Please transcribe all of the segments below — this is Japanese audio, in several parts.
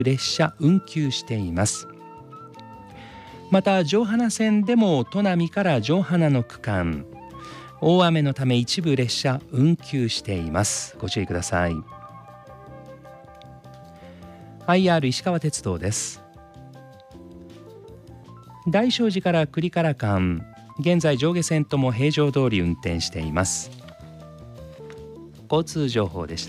列車運休しています。また城花線でも砺波から城花の区間、大雨のため一部列車運休しています。ご注意ください。 IR 石川鉄道です。大聖寺から栗から間、現在上下線とも平常通り運転しています。交通情報でした。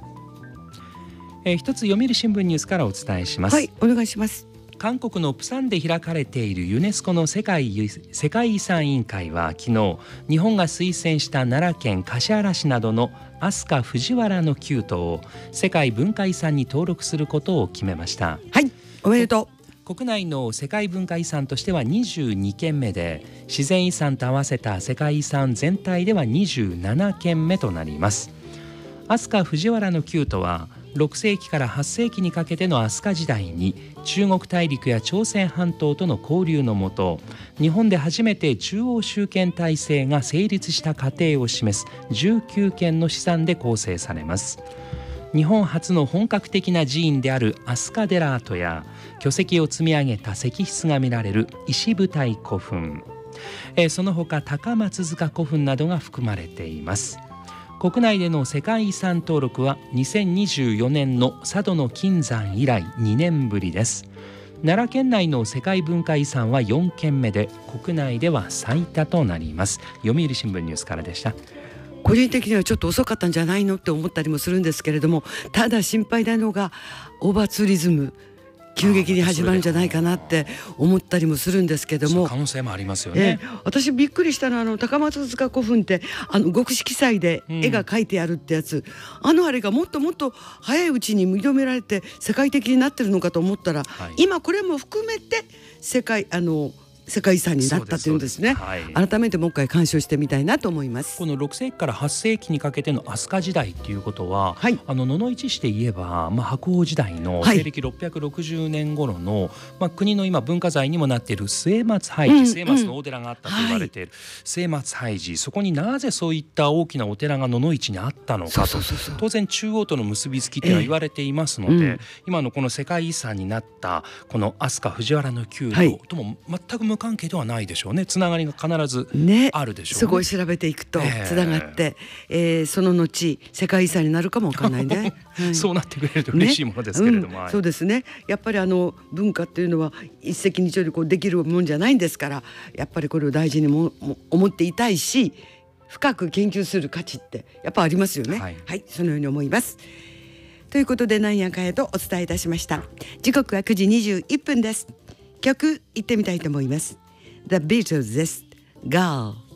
一つ読売新聞ニュースからお伝えします。 はい、お願いします。 韓国のプサンで開かれているユネスコの世界遺産委員会は昨日、日本が推薦した奈良県橿原市などの飛鳥藤原の旧都を世界文化遺産に登録することを決めました。 はい、おめでとう。国内の世界文化遺産としては22件目で、自然遺産と合わせた世界遺産全体では27件目となります。飛鳥藤原の旧都は6世紀から8世紀にかけての飛鳥時代に中国大陸や朝鮮半島との交流のもと、日本で初めて中央集権体制が成立した過程を示す19件の資産で構成されます。日本初の本格的な寺院である飛鳥寺跡や巨石を積み上げた石室が見られる石舞台古墳、その他高松塚古墳などが含まれています。国内での世界遺産登録は2024年の佐渡の金山以来2年ぶりです。奈良県内の世界文化遺産は4件目で、国内では最多となります。読売新聞ニュースからでした。 個人的にはちょっと遅かったんじゃないのって思ったりもするんですけれども、ただ心配なのがオーバーツーリズム、急激に始まるんじゃないかなって思ったりもするんですけども、 可能性もありますよね。 私びっくりしたのは高松塚古墳って極色彩で絵が描いてあるってやつ、あれがもっともっと早いうちに認められて世界的になってるのかと思ったら、今これも含めて世界遺産になったというんですね。改めてもう一回鑑賞してみたいなと思います。 この6世紀から8世紀にかけての飛鳥時代っていうことは、野々市市で言えば、白鳳時代の西暦660年頃の、国の今文化財にもなっている末松拝寺、末松の大寺があったと言われている末松拝寺、そこになぜそういった大きなお寺が野々市にあったのかと、当然中央との結びつきっては言われていますので、今のこの世界遺産になったこの飛鳥藤原の旧都とも全く無関係ではないでしょうね。つながりが必ずあるでしょうね。 すごい調べていくとつながって、その後世界遺産になるかもわかんないね。 そうなってくれると嬉しいものですけれども、 そうですね。やっぱり文化っていうのは一石二鳥でできるもんじゃないんですから、やっぱりこれを大事にも思っていたいし、深く研究する価値ってやっぱありますよね。はい、そのように思います。ということで、なんやかんやとお伝えいたしました。時刻は9時21分です。曲いってみたいと思います。The Beatles です。Girl。